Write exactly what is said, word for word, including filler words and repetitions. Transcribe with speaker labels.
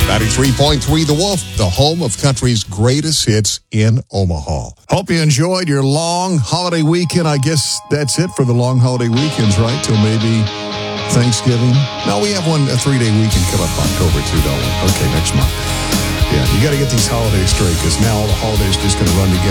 Speaker 1: ninety-three point three The Wolf, the home of country's greatest hits in Omaha.
Speaker 2: Hope you enjoyed your long holiday weekend. I guess that's it for the long holiday weekends, right? Till maybe Thanksgiving. No, we have one, a three-day weekend come up October second, don't we? Okay, next month. Yeah, you got to get these holidays straight because now all the holidays just going to run together.